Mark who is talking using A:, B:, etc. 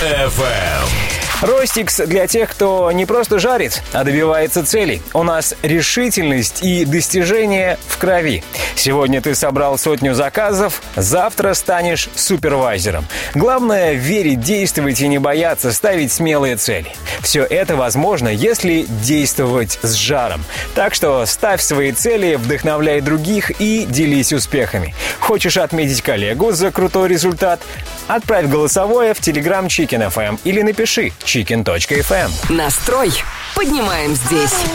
A: FM.
B: Ростикс для тех, кто не просто жарит, а добивается целей. У нас решительность и достижение в крови. Сегодня ты собрал 100 заказов, завтра станешь супервайзером. Главное — верить, действовать и не бояться ставить смелые цели. Все это возможно, если действовать с жаром. Так что ставь свои цели, вдохновляй других и делись успехами. Хочешь отметить коллегу за крутой результат? Отправь голосовое в Telegram Chicken FM или напиши chicken.fm.
C: Настрой поднимаем здесь.